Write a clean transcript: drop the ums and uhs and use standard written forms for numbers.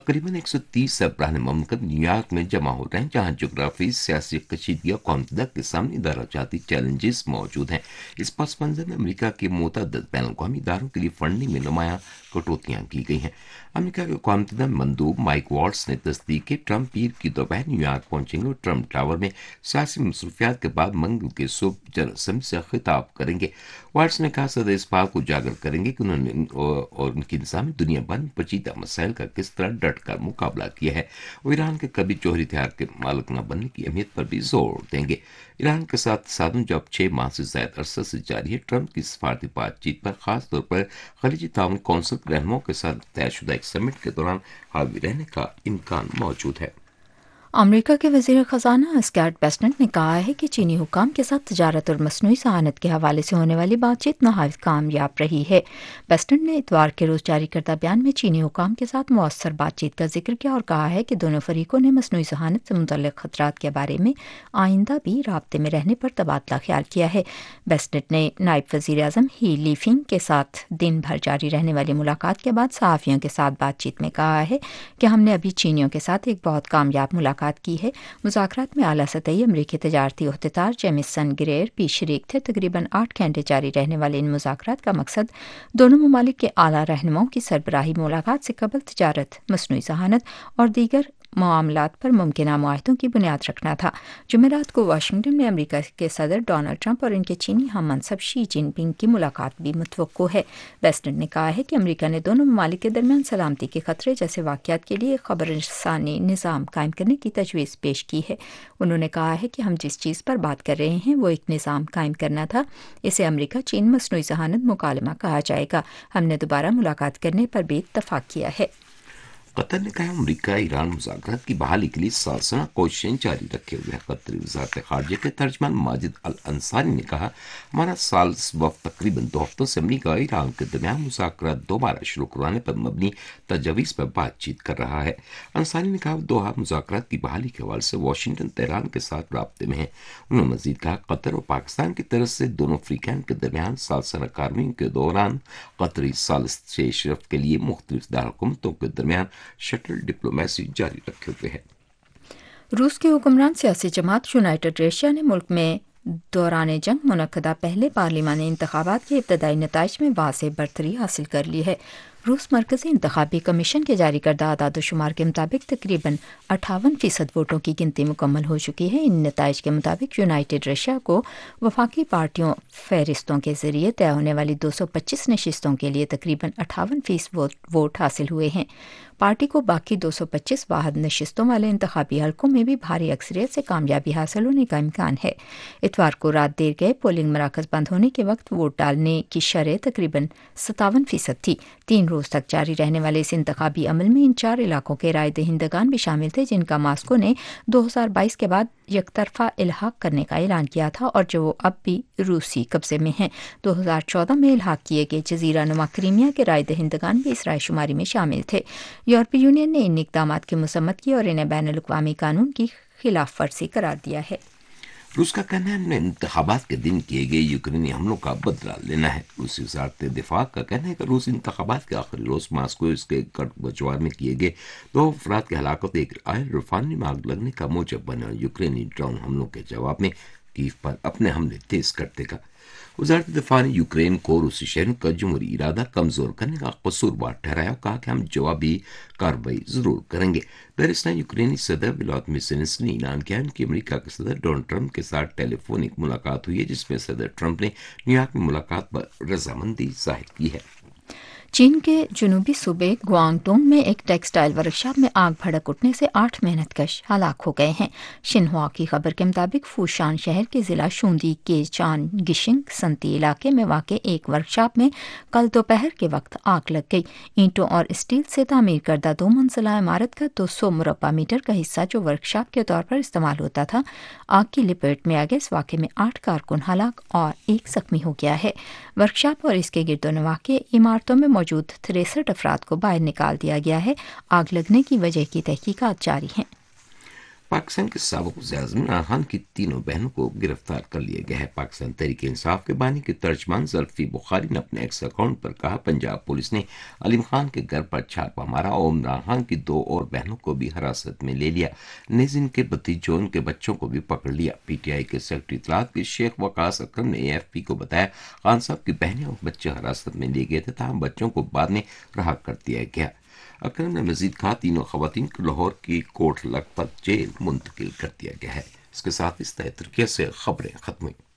तकरीबन 130 सरबराह मुमलिकत न्यूयॉर्क में जमा हो रहे हैं, जहां जोग्राफी, सियासी कशीदगी और कौमसदत के सामने दराजाती चैलेंजेस मौजूद हैं। इस पस मंजर में अमरीका के मुतअद्दिद बैन अवी इदारों के लिए फंडिंग में नुमायां कटौतियां की गई हैं। अमरीका के कौमसदत मंदूब माइक वाल्ट्स ने तस्दीक की ट्रंप पीर की दोपहर न्यूयॉर्क पहुंचेंगे और ट्रंप टावर में सियासी मसरूफियात के बाद मंगल के सुबह जनसमझ से खिताब करेंगे। वाल्ट्स ने कहा, सदर इस बात को उजागर करेंगे कि उन्होंने और उनकी इंतजाम दुनिया भर में पेचीदा मसाइल का किस तरह डट कर मुकाबला किया है। वो ईरान के कभी जौहरी हथियार के मालिक न बनने की अहमियत पर भी जोर देंगे। ईरान के साथ साधन जो अब 6 माह से ज्यादा अरसे से जारी है, ट्रंप की सफारती बातचीत पर खास तौर पर खलीजी ताउन कौंसिल के रहनुमाओं के साथ तयशुदा एक समिट के दौरान हावी रहने का इम्कान मौजूद है। अमरीका के वज़ीर ख़ज़ाना स्कॉट बेस्टेंट ने कहा है कि चीनी हुकाम के साथ तजारत और मसनूई सहानत के हवाले से होने वाली बातचीत नहायत कामयाब रही है। बेस्टेंट ने इतवार के रोज़ जारी करदा बयान में चीनी हुकाम के साथ मौसर बातचीत का जिक्र किया और कहा है कि दोनों फरीकों ने मसनूई सहानत से मुतल्लिक़ खतरात के बारे में आइंदा भी राब्ते में रहने पर तबादला ख्याल किया है। बेस्टेंट ने नायब वज़ीर आज़म ही लीफिंग के साथ दिन भर जारी रहने वाली मुलाकात के बाद सहाफ़ियों के साथ बातचीत में कहा है कि हमने अभी चीनियों के साथ एक बहुत कामयाब मुलाकात की है। मुज़ाकरात में आला सतही अमरीकी तजारती अहदेदार जेमिसन गिरेर भी शरीक थे। तकरीबन 8 घंटे जारी रहने वाले इन मुज़ाकरात का मकसद दोनों ममालिक के आला रहनुमाओं की सरबराही मुलाकात से कबल तजारत, मसनूई सहानत और दीगर मामलात पर मुमकिन मुआहदों की बुनियाद रखना था। जुमेरात को वाशिंगटन में अमरीका के सदर डोनाल्ड ट्रंप और इनके चीनी हम मनसब शी जिनपिंग की मुलाकात भी मुतवक्को है। बेस्टेंट ने कहा है कि अमरीका ने दोनों ममालिक के दरमियान सलामती के खतरे जैसे वाक़यात के लिए खबरसानी निज़ाम कायम करने की तजवीज़ पेश की है। उन्होंने कहा है कि हम जिस चीज़ पर बात कर रहे हैं वो एक निज़ाम कायम करना था। इसे अमरीका चीन मसनूई जहानत मुकालमा कहा जाएगा। हमने दोबारा मुलाकात करने पर भी इत्तफाक किया है। कतर ने कहा, अमरीका ईरान मुज़ाकरात की बहाली के लिए सालसाना कोशिशें जारी रखे हुए है। कतरी वज़ारत ख़ारजा के तर्जमान माजिद अल अंसारी ने कहा, हमारा साल्स वक्त तकरीबन 2 हफ्तों से अमरीका और ईरान के दरमियान मुज़ाकरात दोबारा शुरू करवाने पर मबनी तजवीज़ पर बातचीत कर रहा है। अंसारी ने कहा, दोहा मुज़ाकरात की बहाली के हवाले से वाशिंगटन तेहरान के साथ राब्ते में है। उन्होंने मज़ीद कहा, कतर और पाकिस्तान की तरफ से दोनों फ्रीकैन के दरमियान सालसाना कार्रवाई के दौरान कतरी सालिस पेशरफ के लिए मुख्तलिफ दारकूमतों के दरमियान शटल डिप्लोमेसी जारी रखे हुए है। रूस के हुक्मरान सियासी जमात यूनाइटेड रशिया ने मुल्क में दौरान जंग मुनक्कदा पहले पार्लिमानी इंतखाबात के इब्तदाई नताइज में वाज़ेह बरतरी हासिल कर ली है। रूस मरकज़ी इंतखाबी कमीशन के जारी करदा आदाद-ओ-शुमार के मुताबिक तकरीबन 58% वोटों की गिनती मुकम्मल हो चुकी है। इन नताइज के मुताबिक यूनाइटेड रशिया को वफाकी पार्टियों फहरिस्तों के जरिए तय होने वाली 225 नशिस्तों के लिए तकरीबन 58% वोट हासिल हुए हैं। पार्टी को बाकी 225 वाहद नशिस्तों वाले इंतखाबी हलकों में भी भारी अक्सरियत से कामयाबी हासिल होने का इम्कान है। इतवार को रात देर गए पोलिंग मराकज बंद होने के वक्त वोट डालने की शरह तकरीबन 57% थी। 3 रोज तक जारी रहने वाले इस इंतखाबी अमल में इन 4 इलाकों के राय दहिंदगान भी शामिल थे, जिनका मास्को ने 2022 के बाद यकतरफा इल्हाक करने का ऐलान किया था और जो अब भी रूसी कब्जे में हैं। 2014 में इल्हाक किए गए जजीरा नुमा क्रीमिया के राय दहिंदगान भी इस रायशुमारी में शामिल थे। यूरोपीय यूनियन ने इन इक़दामात की मसम्मत की और इन्हें बैनुल-अक़वामी कानून की खिलाफ वर्जी करार दिया है। रूस का कहना है, हमने इंतखाबात के दिन किए गए यूक्रेनी हमलों का बदला लेना है। रूसी वज़ारत दिफा का कहना है कि रूस इंतखाबात के आखिरी रोज मास्को इसके गढ़बजवार में किए गए 2 अफराद की हलाकत एक आयल रिफाइनरी में आग लगने का मूजब बना। यूक्रेनी ड्रोन हमलों के जवाब में कीव पर अपने हमले तेज कर देगा। वज़ारत दिफा ने यूक्रेन को रूसी शहरों का जमहूरी इरादा कमज़ोर करने का कसूरवार ठहराया और कहा कि हम जवाबी कार्रवाई ज़रूर करेंगे। दरअसल यूक्रेनी सदर व्लादिमीर ज़ेलेंस्की ने ऐलान किया कि अमेरिका के सदर डोनाल्ड ट्रंप के साथ टेलीफोनिक मुलाकात हुई है, जिसमें सदर ट्रंप ने न्यूयॉर्क में मुलाकात पर रजामंदी जाहिर की है। चीन के जनूबी सूबे गुआंगडोंग में एक टेक्सटाइल वर्कशॉप में आग भड़क उठने से 8 मेहनतकश हलाक हो गए हैं। शिन्हुआ की खबर के मुताबिक फूशान शहर के जिला शूंदी के चान गिशिंग संती इलाके में वाक़ एक वर्कशॉप में कल दोपहर के वक्त आग लग गई। ईंटों और स्टील से तामीर करदा 2 मंजिला इमारत का 200 मुरब्बा मीटर का हिस्सा जो वर्कशॉप के तौर पर इस्तेमाल होता था, आग की लपेट में आ गया। इस वाक़े में 8 कारकुन हलाक और 1 जख्मी हो गया है। वर्कशॉप और इसके गिरदोनवा के इमारतों में मौजूद 63 अफराद को बाहर निकाल दिया गया है। आग लगने की वजह की तहकीकात जारी हैं। پاکستان کے سابق وزیر عمران خان کی تینوں بہنوں کو گرفتار کر لیا گیا ہے۔ پاکستان تحریک انصاف کے بانی کے ترجمان زلفی بخاری نے اپنے ایکس اکاؤنٹ پر کہا، پنجاب پولیس نے علیم خان کے گھر پر چھاپہ مارا اور عمران خان کی 2 اور بہنوں کو بھی حراست میں لے لیا، نیز ان کے بھتیجوں ان کے بچوں کو بھی پکڑ لیا۔ پی ٹی آئی کے سیکرٹری اطلاعات کے شیخ وقاص اکرم نے اے ایف پی کو بتایا، خان صاحب کی بہنیں اور بچے حراست میں لیے گئے تھے، تاہم بچوں کو بعد میں رہا کر دیا گیا۔ اکرم نے مزید کہا، تینوں خواتین کو لاہور کی کوٹ لکھپت جیل منتقل کر دیا گیا ہے۔ اس کے ساتھ اس طرح ترکیہ سے خبریں ختم ہوئی۔